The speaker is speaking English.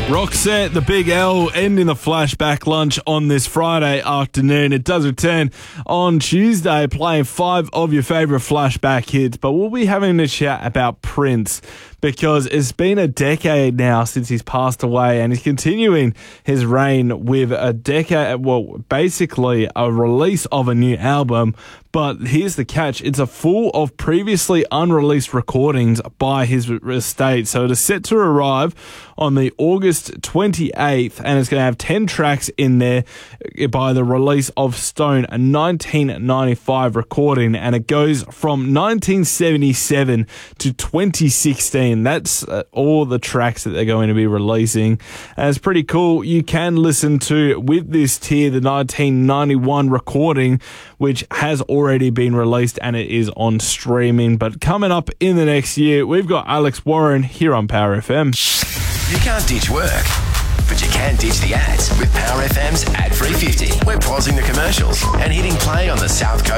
Roxette, the Big L, ending the flashback lunch on this Friday afternoon. It does return on Tuesday, playing 5 of your favourite flashback hits. But we'll be having a chat about Prince, because it's been a decade now since he's passed away, and he's continuing his reign with basically a release of a new album. But here's the catch. It's a full of previously unreleased recordings by his estate. So it is set to arrive on the August 28th, and it's going to have 10 tracks in there by the release of Stone, a 1995 recording, and it goes from 1977 to 2016. That's all the tracks that they're going to be releasing. And it's pretty cool. You can listen to, with this tier, the 1991 recording, which has already been released and it is on streaming. But coming up in the next year, we've got Alex Warren here on Power FM. You can't ditch work, but you can ditch the ads with Power FM's Ad Free 50. We're pausing the commercials and hitting play on the South Coast